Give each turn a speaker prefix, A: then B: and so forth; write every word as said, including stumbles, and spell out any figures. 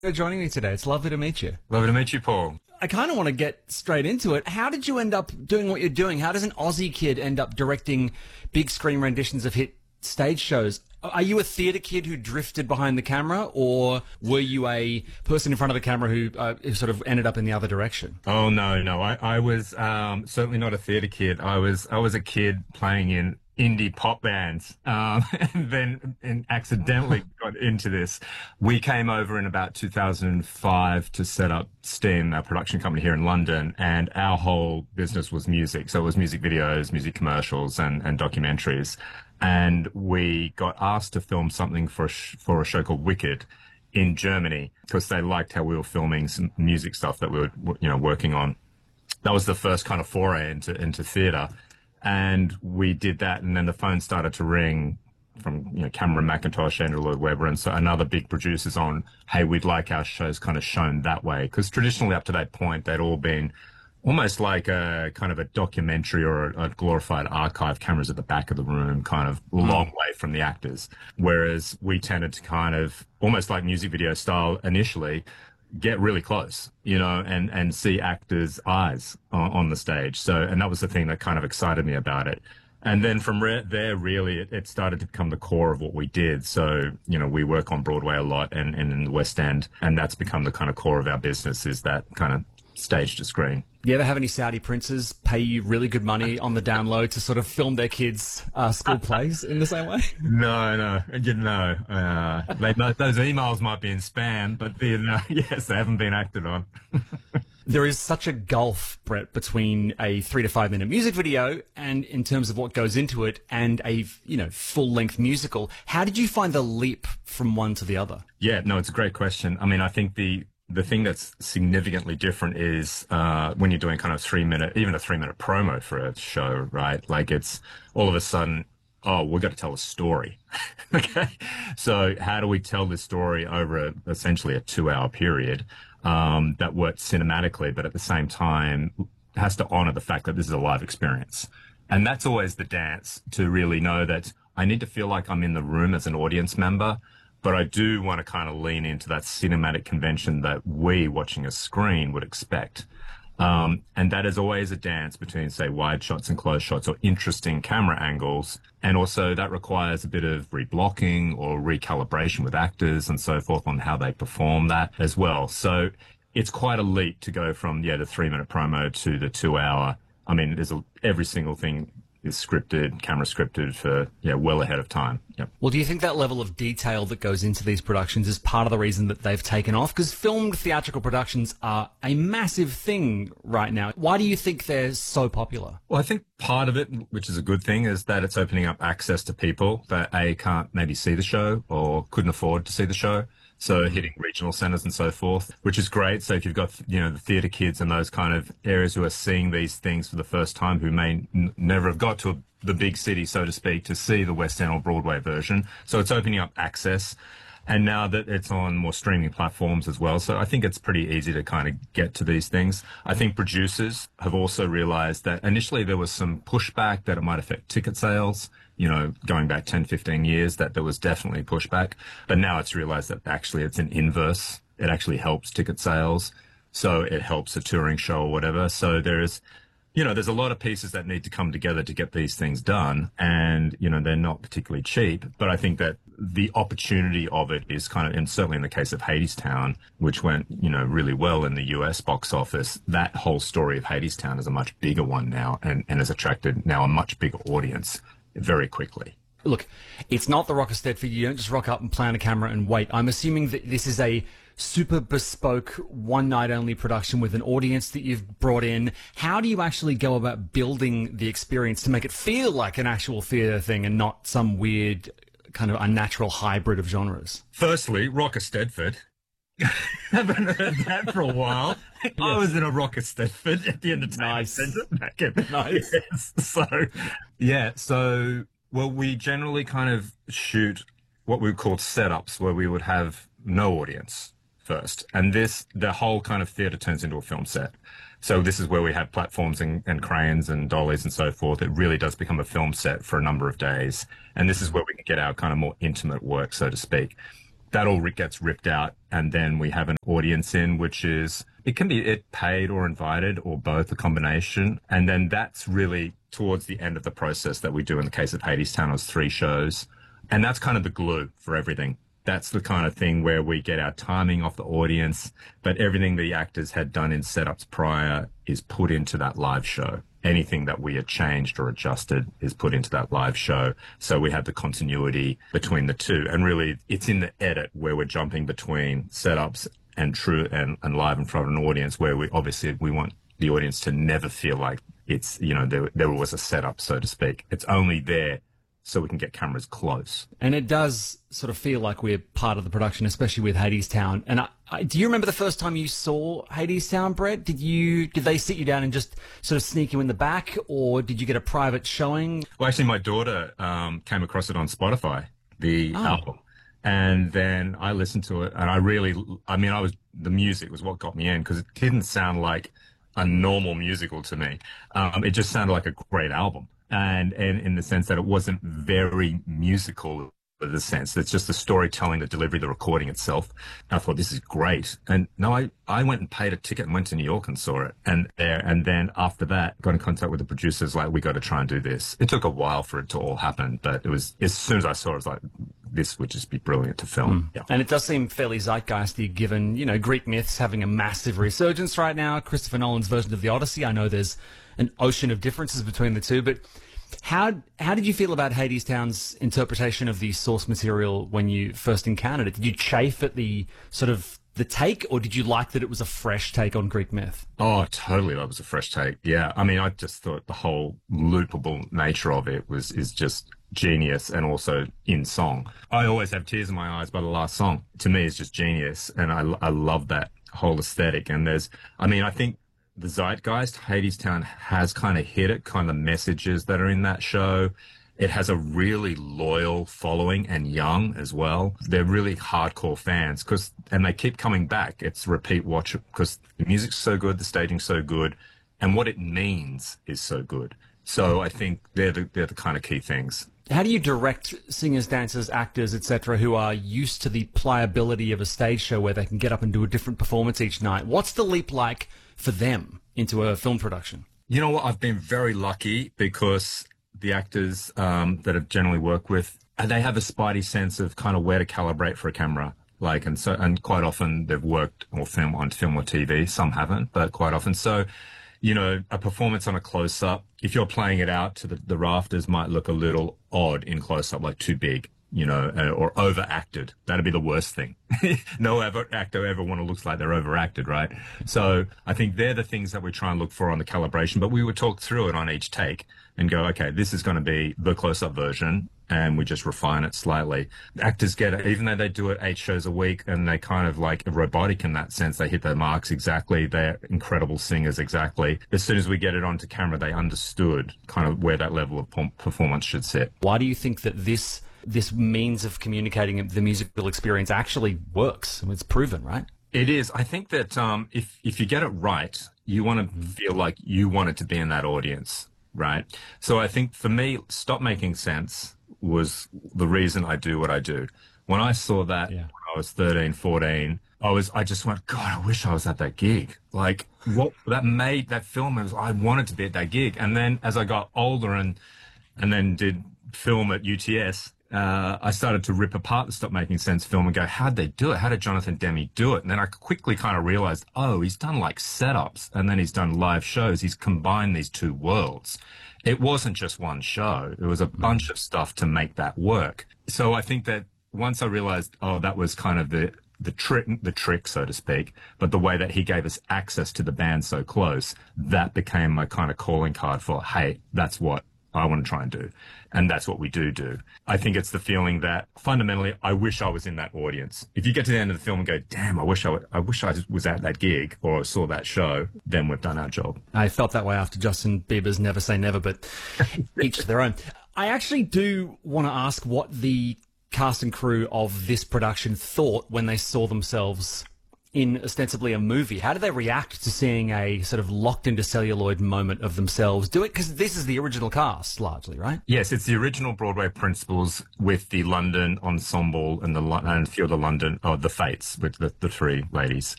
A: For joining me today. It's lovely to meet you.
B: Lovely to meet you, Paul.
A: I kind of want to get straight into it. How did you end up doing what you're doing? How does an Aussie kid end up directing big screen renditions of hit stage shows? Are you a theatre kid who drifted behind the camera, or were you a person in front of the camera who, uh, who sort of ended up in the other direction?
B: Oh no, no, I, I was um, certainly not a theatre kid. I was I was a kid playing in indie pop bands, um, and then and accidentally got into this. We came over in about two thousand five to set up Steam, our production company here in London, and our whole business was music. So it was music videos, music commercials, and, and documentaries. And we got asked to film something for a, sh- for a show called Wicked in Germany because they liked how we were filming some music stuff that we were, you know, working on. That was the first kind of foray into into theatre. And we did that, and then the phone started to ring from, you know, Cameron McIntosh, Andrew Lloyd Webber, and so another big producers on, hey, we'd like our shows kind of shown that way. Because traditionally up to that point, they'd all been almost like a kind of a documentary or a, a glorified archive, cameras at the back of the room, kind of a long way from the actors. Whereas we tended to kind of, almost like music video style initially, get really close, you know, and, and see actors' eyes on, on the stage. So, and that was the thing that kind of excited me about it. And then from re- there, really, it, it started to become the core of what we did. So, you know, we work on Broadway a lot and, and in the West End, and that's become the kind of core of our business, is that kind of stage to screen.
A: You ever have any Saudi princes pay you really good money on the down low to sort of film their kids' uh, school plays in the same way?
B: No, no, you know, uh, they, those emails might be in spam, but they, uh, yes, they haven't been acted on.
A: There is such a gulf, Brett, between a three to five minute music video and in terms of what goes into it and a, you know, full length musical. How did you find the leap from one to the other?
B: Yeah, no, it's a great question. I mean, I think the, The thing that's significantly different is uh, when you're doing kind of three minute, even a three minute promo for a show, right? Like it's all of a sudden, oh, we've got to tell a story. Okay. So how do we tell this story over a, essentially a two hour period um, that works cinematically, but at the same time has to honor the fact that this is a live experience. And that's always the dance, to really know that I need to feel like I'm in the room as an audience member, but I do want to kind of lean into that cinematic convention that we, watching a screen, would expect. Um, and that is always a dance between, say, wide shots and close shots or interesting camera angles. And also that requires a bit of reblocking or recalibration with actors and so forth on how they perform that as well. So it's quite a leap to go from, yeah, the three-minute promo to the two-hour. I mean, there's a, every single thing is scripted, camera scripted for, yeah, well ahead of time. Yep.
A: Well, do you think that level of detail that goes into these productions is part of the reason that they've taken off? Because filmed theatrical productions are a massive thing right now. Why do you think they're so popular?
B: Well, I think part of it, which is a good thing, is that it's opening up access to people that, A, can't maybe see the show or couldn't afford to see the show. So hitting regional centres and so forth, which is great. So if you've got, you know, the theatre kids and those kind of areas who are seeing these things for the first time, who may n- never have got to the big city, so to speak, to see the West End or Broadway version. So it's opening up access. And now that it's on more streaming platforms as well. So I think it's pretty easy to kind of get to these things. I think producers have also realised that initially there was some pushback that it might affect ticket sales. You know, going back ten, fifteen years, that there was definitely pushback. But now it's realized that actually it's an inverse. It actually helps ticket sales. So it helps a touring show or whatever. So there's, you know, there's a lot of pieces that need to come together to get these things done. And, you know, they're not particularly cheap. But I think that the opportunity of it is kind of, and certainly in the case of Hadestown, which went, you know, really well in the U S box office, that whole story of Hadestown is a much bigger one now and, and has attracted now a much bigger audience very quickly.
A: Look, it's not the Rock of Stedford. You don't just rock up and plan a camera and wait. I'm assuming that this is a super bespoke, one-night-only production with an audience that you've brought in. How do you actually go about building the experience to make it feel like an actual theatre thing and not some weird, kind of unnatural hybrid of genres?
B: Firstly, Rock of Stedford. Haven't heard that for a while. Yes. I was in a Rock of Stedford at the Entertainment
A: Nice.
B: Centre back in.
A: Nice.
B: Yes. So, yeah. So, well, we generally kind of shoot what we call setups, where we would have no audience first, and this the whole kind of theatre turns into a film set. So this is where we have platforms and, and cranes and dollies and so forth. It really does become a film set for a number of days, and this is where we can get our kind of more intimate work, so to speak. that all ri- gets ripped out, and then we have an audience in, which is, it can be it paid or invited or both, a combination. And then that's really towards the end of the process that we do. In the case of Hadestown, it was three shows. And that's kind of the glue for everything. That's the kind of thing where we get our timing off the audience, but everything the actors had done in setups prior is put into that live show. Anything that we had changed or adjusted is put into that live show. So we have the continuity between the two. And really, it's in the edit where we're jumping between setups and true and, and live in front of an audience, where we obviously we want the audience to never feel like it's, you know, there, there was a setup, so to speak. It's only there so we can get cameras close.
A: And it does sort of feel like we're part of the production, especially with Hadestown. And I, I, do you remember the first time you saw Hadestown, Brett? Did you did they sit you down and just sort of sneak you in the back, or did you get a private showing?
B: Well, actually, my daughter um, came across it on Spotify, the
A: Oh.
B: album. And then I listened to it, and I really, I mean, I was, the music was what got me in, because it didn't sound like a normal musical to me. Um, it just sounded like a great album. And, and in the sense that it wasn't very musical in the sense. It's just the storytelling, the delivery, the recording itself. And I thought, this is great. And no, I, I went and paid a ticket and went to New York and saw it. And there, and then after that, got in contact with the producers, like, we got to try and do this. It took a while for it to all happen, but it was, as soon as I saw it, I was like, this would just be brilliant to film.
A: Mm.
B: Yeah.
A: And it does seem fairly zeitgeisty, given, you know, Greek myths having a massive resurgence right now. Christopher Nolan's version of the Odyssey. I know there's an ocean of differences between the two, but how how did you feel about Hadestown's interpretation of the source material when you first encountered it? Did you chafe at the sort of the take, or did you like that it was a fresh take on Greek myth?
B: Oh, totally. That was a fresh take. Yeah. I mean, I just thought the whole loopable nature of it was, is just genius, and also in song. I always have tears in my eyes by the last song. To me, it's just genius. And I, I love that whole aesthetic. And there's, I mean, I think the zeitgeist, Hadestown has kind of hit it, kind of the messages that are in that show. It has a really loyal following, and young as well. They're really hardcore fans, because, and they keep coming back. It's repeat watch, because the music's so good, the staging's so good, and what it means is so good. So I think they're the, they're the kind of key things.
A: How do you direct singers, dancers, actors, et cetera, who are used to the pliability of a stage show where they can get up and do a different performance each night? What's the leap like for them into a film production?
B: You know what? I've been very lucky, because the actors um, that I've generally worked with, and they have a spidey sense of kind of where to calibrate for a camera. Like, and so, and quite often they've worked or film on film or T V. Some haven't, but quite often. So, you know, a performance on a close-up, if you're playing it out to the, the rafters, might look a little odd in close-up, like too big, you know, uh, or overacted. That'd be the worst thing. No ever actor ever want to look like they're overacted, right? So I think they're the things that we try and look for on the calibration, but we would talk through it on each take and go, okay, this is going to be the close-up version, and we just refine it slightly. Actors get it, even though they do it eight shows a week, and they kind of like robotic in that sense. They hit their marks exactly. They're incredible singers exactly. As soon as we get it onto camera, they understood kind of where that level of performance should sit.
A: Why do you think that this this means of communicating the musical experience actually works? It's proven, right?
B: It is. I think that um, if if you get it right, you want to feel like you wanted to be in that audience, right? So I think for me, Stop Making Sense was the reason I do what I do. When I saw that
A: Yeah.
B: when I was thirteen, fourteen, I was, I just went, God, I wish I was at that gig. Like, what that made that film, was, I wanted to be at that gig. And then as I got older and, and then did film at U T S, uh, I started to rip apart the Stop Making Sense film and go, how'd they do it? How did Jonathan Demme do it? And then I quickly kind of realized, oh, he's done like setups, and then he's done live shows. He's combined these two worlds. It wasn't just one show. It was a bunch of stuff to make that work. So I think that once I realized, oh, that was kind of the, the trick, the trick, so to speak, but the way that he gave us access to the band so close, that became my kind of calling card for, hey, that's what I want to try and do. And that's what we do do. I think it's the feeling that fundamentally, I wish I was in that audience. If you get to the end of the film and go, damn, I wish I, would, I wish I was at that gig or saw that show, then we've done our job.
A: I felt that way after Justin Bieber's Never Say Never, but each to their own. I actually do want to ask what the cast and crew of this production thought when they saw themselves in ostensibly a movie. How do they react to seeing a sort of locked into celluloid moment of themselves do it? Because this is the original cast, largely, right?
B: Yes, it's the original Broadway principals with the London ensemble and the Lo- and a few of the London, oh, the Fates with the, the three ladies.